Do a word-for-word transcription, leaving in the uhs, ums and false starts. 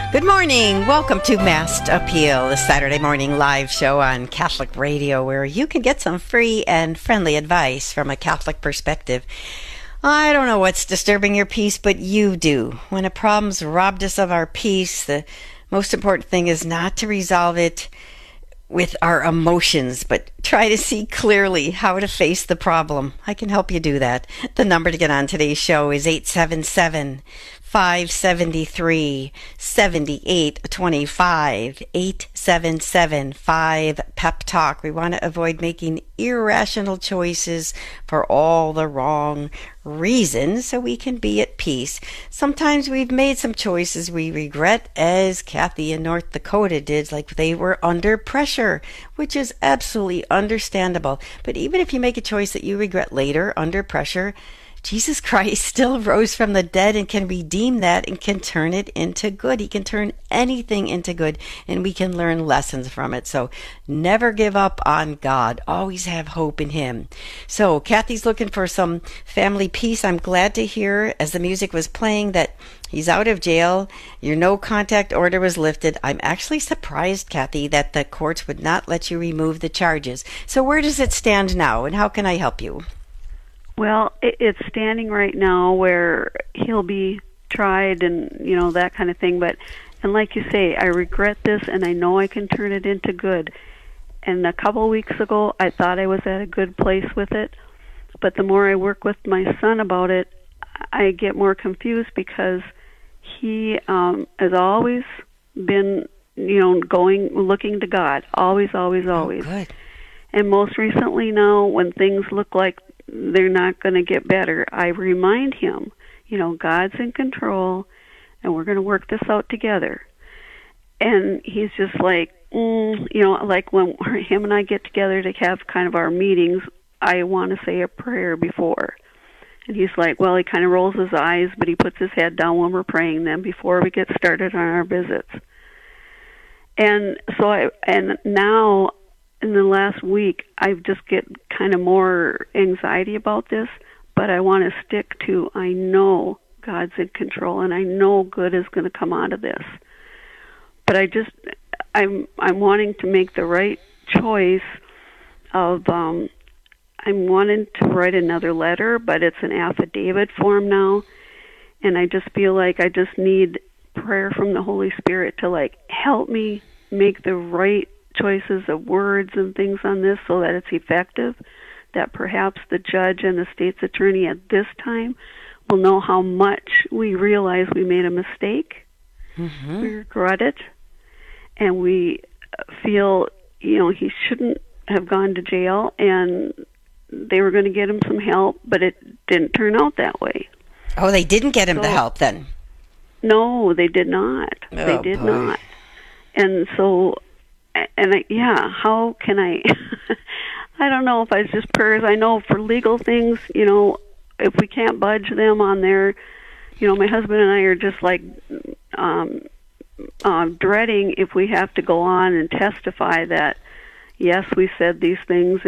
Good morning. Welcome to Mass Appeal, the Saturday morning live show on Catholic Radio where you can get some free and friendly advice from a Catholic perspective. I don't know what's disturbing your peace, but you do. When a problem's robbed us of our peace, the most important thing is not to resolve it with our emotions, but try to see clearly how to face the problem. I can help you do that. The number to get on today's show is eight seven seven, five seven three, seven eight two five, eight seven seven, five, pep talk. We want to avoid making irrational choices for all the wrong reasons so we can be at peace. Sometimes we've made some choices we regret, as Kathy in North Dakota did, like they were under pressure, which is absolutely understandable. But even if you make a choice that you regret later under pressure, Jesus Christ still rose from the dead and can redeem that and can turn it into good. He can turn anything into good, and we can learn lessons from it. So never give up on God. Always have hope in Him. So Kathy's looking for some family peace. I'm glad to hear, as the music was playing, that he's out of jail. Your no contact order was lifted. I'm actually surprised, Kathy, that the courts would not let you remove the charges. So where does it stand now, and how can I help you? Well, it's standing right now where he'll be tried and, you know, that kind of thing. But, and like you say, I regret this and I know I can turn it into good. And a couple of weeks ago, I thought I was at a good place with it. But the more I work with my son about it, I get more confused because he um, has always been, you know, going, looking to God. Always, always, always. Oh, good. And most recently now, when things look like they're not going to get better, I remind him, you know, God's in control, and we're going to work this out together. And he's just like, mm, you know, like when him and I get together to have kind of our meetings, I want to say a prayer before. And he's like, well, he kind of rolls his eyes, but he puts his head down when we're praying then before we get started on our visits. And so I, and now, in the last week, I just get kind of more anxiety about this, but I want to stick to, I know God's in control, and I know good is going to come out of this. But I just, I'm I'm wanting to make the right choice of, um, I'm wanting to write another letter, but it's an affidavit form now, and I just feel like I just need prayer from the Holy Spirit to, like, help me make the right choices of words and things on this so that it's effective, that perhaps the judge and the state's attorney at this time will know how much we realize we made a mistake, mm-hmm. we regret it, and we feel, you know, he shouldn't have gone to jail, and they were going to get him some help, but it didn't turn out that way. Oh, they didn't get him so, the help then? No, they did not. Oh, they did boy. not. And so And I, yeah, how can I, I don't know if it's just prayers. I know for legal things, you know, if we can't budge them on there, you know, my husband and I are just like um, uh, dreading if we have to go on and testify that, yes, we said these things